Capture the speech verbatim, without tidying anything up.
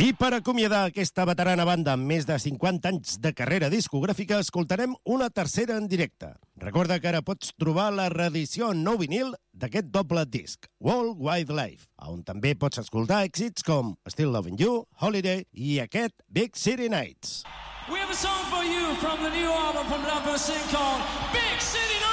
I per acomiadar aquesta veterana banda amb més de cinquanta anys de carrera discogràfica, escoltarem una tercera en directe. Recorda que ara pots trobar la reedició en nou vinil d'aquest doble disc, World Wide Life, on també pots escoltar èxits com Still Loving You, Holiday i aquest Big City Nights. We have a song for you from the new album from Love Sing called Big City Nights.